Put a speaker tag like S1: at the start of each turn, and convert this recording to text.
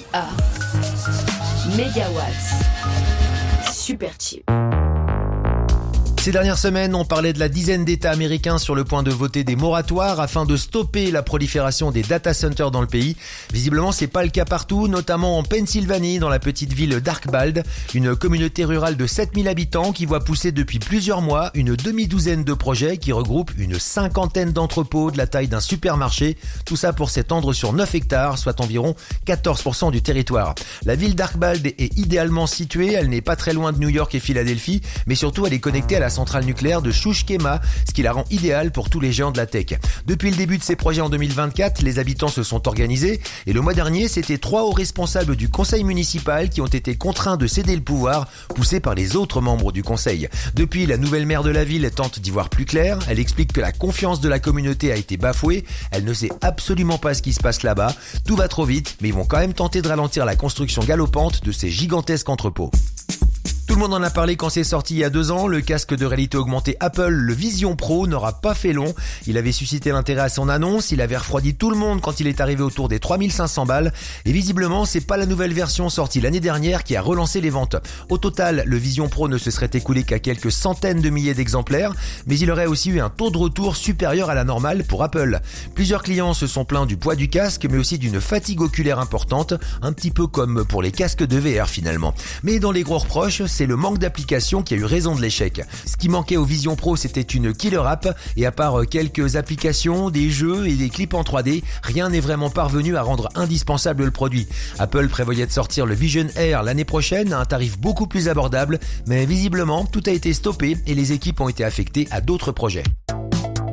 S1: A. Mégawatts. Super cheap.
S2: Ces dernières semaines, on parlait de la dizaine d'États américains sur le point de voter des moratoires afin de stopper la prolifération des data centers dans le pays. Visiblement, c'est pas le cas partout, notamment en Pennsylvanie, dans la petite ville d'Arkbald, une communauté rurale de 7000 habitants qui voit pousser depuis plusieurs mois une demi-douzaine de projets qui regroupent une cinquantaine d'entrepôts de la taille d'un supermarché. Tout ça pour s'étendre sur 9 hectares, soit environ 14% du territoire. La ville d'Arkbald est idéalement située, elle n'est pas très loin de New York et Philadelphie, mais surtout elle est connectée à la centrale nucléaire de Shushkema, ce qui la rend idéale pour tous les géants de la tech. Depuis le début de ces projets en 2024, les habitants se sont organisés et le mois dernier, c'était 3 hauts responsables du conseil municipal qui ont été contraints de céder le pouvoir, poussés par les autres membres du conseil. Depuis, la nouvelle maire de la ville tente d'y voir plus clair. Elle explique que la confiance de la communauté a été bafouée. Elle ne sait absolument pas ce qui se passe là-bas. Tout va trop vite, mais ils vont quand même tenter de ralentir la construction galopante de ces gigantesques entrepôts. Tout le monde en a parlé quand c'est sorti il y a 2 ans, le casque de réalité augmentée Apple, le Vision Pro, n'aura pas fait long. Il avait suscité l'intérêt à son annonce, il avait refroidi tout le monde quand il est arrivé autour des 3500 balles. Et visiblement, c'est pas la nouvelle version sortie l'année dernière qui a relancé les ventes. Au total, le Vision Pro ne se serait écoulé qu'à quelques centaines de milliers d'exemplaires, mais il aurait aussi eu un taux de retour supérieur à la normale pour Apple. Plusieurs clients se sont plaints du poids du casque, mais aussi d'une fatigue oculaire importante, un petit peu comme pour les casques de VR finalement. Mais dans les gros reproches, c'est le manque d'applications qui a eu raison de l'échec. Ce qui manquait au Vision Pro, c'était une killer app, et à part quelques applications, des jeux et des clips en 3D, rien n'est vraiment parvenu à rendre indispensable le produit. Apple prévoyait de sortir le Vision Air l'année prochaine à un tarif beaucoup plus abordable, mais visiblement, tout a été stoppé et les équipes ont été affectées à d'autres projets.